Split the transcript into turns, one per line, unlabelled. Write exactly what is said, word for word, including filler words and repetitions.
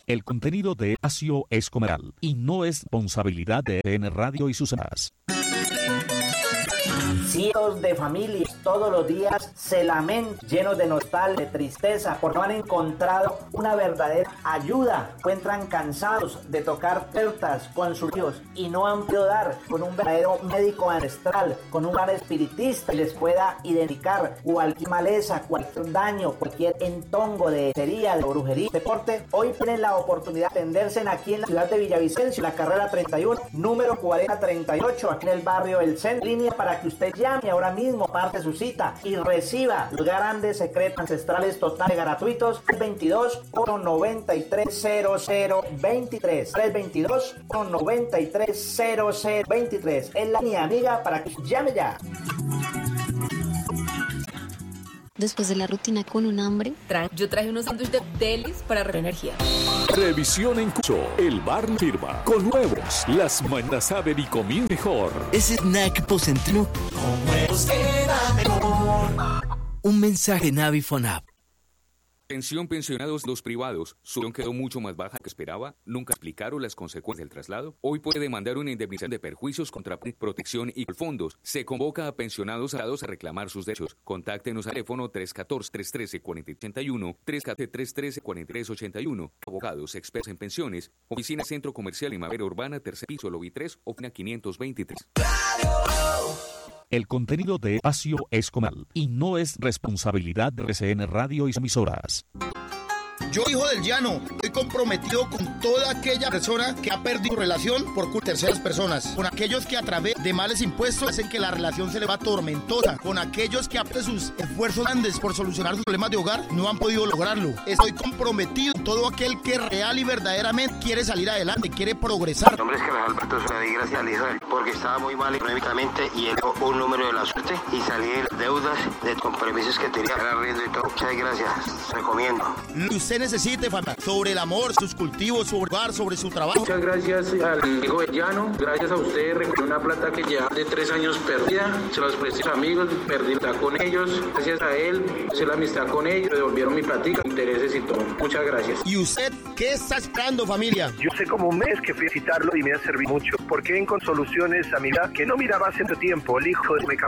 El contenido de espacio es comercial y no es responsabilidad de R C N Radio y sus demás.
Cientos de familias todos los días se lamentan, llenos de nostalgia, de tristeza, porque no han encontrado una verdadera ayuda. Encuentran cansados de tocar puertas con sus hijos y no han podido dar con un verdadero médico ancestral, con un gran espiritista que les pueda identificar cualquier maleza, cualquier daño, cualquier entongo de hechicería, de brujería, de corte. Hoy tienen la oportunidad de atenderse aquí en la ciudad de Villavicencio, la carrera treinta y uno, número cuarenta treinta y ocho, aquí en el barrio El Centro. Línea para que usted llame ahora mismo, parte su cita y reciba los grandes secretos ancestrales totales gratuitos. tres veintidós, uno noventa y tres, cero cero veintitrés, tres veintidós, uno noventa y tres, cero cero veintitrés. Es la línea amiga para que llame ya.
Después de la rutina con un hambre,
yo traje unos sándwiches de delis para energía.
Revisión en curso. El bar firma. Con huevos. Las mañanas saben y comí mejor.
Ese snack pocentrino con huevos queda mejor. Un mensaje Navi Fonap.
Atención pensionados los privados, su pensión quedó mucho más baja que esperaba, nunca explicaron las consecuencias del traslado. Hoy puede demandar una indemnización de perjuicios contra protección y fondos. Se convoca a pensionados a reclamar sus derechos. Contáctenos al teléfono tres uno cuatro, tres uno tres, cuatro cero ocho uno, tres uno cuatro, tres uno tres, cuatro tres ocho uno. Abogados, expertos en pensiones, oficina Centro Comercial Primavera Urbana, tercer piso, lobby tres, oficina quinientos veintitrés.
El contenido de espacio es comercial y no es responsabilidad de R C N Radio y sus emisoras.
Yo, hijo del llano, estoy comprometido con toda aquella persona que ha perdido relación por culpa de terceras personas, con aquellos que a través de males impuestos hacen que la relación se le va tormentosa, con aquellos que a pesar de sus esfuerzos grandes por solucionar sus problemas de hogar no han podido lograrlo. Estoy comprometido con todo aquel que real y verdaderamente quiere salir adelante, quiere progresar.
Mi nombre es Carlos Alberto, le di gracias al Israel porque estaba muy mal económicamente y él dio un número de la suerte y salí de deudas, de compromisos que tenía, era riendo y todo. Muchas gracias, recomiendo.
Usted necesite, familia, sobre el amor, sus cultivos, su hogar, sobre su trabajo.
Muchas gracias al hijo de llano, gracias a usted recuperé una plata que ya de tres años perdida, se los presté a sus amigos, perdí amistad con ellos, gracias a él, hice la amistad con ellos, me devolvieron mi platica, intereses y todo. Muchas gracias.
¿Y usted qué está esperando, familia?
Yo sé como un mes que fui a visitarlo y me ha servido mucho, porque encontré soluciones a mi vida que no miraba hace mucho tiempo. El hijo de me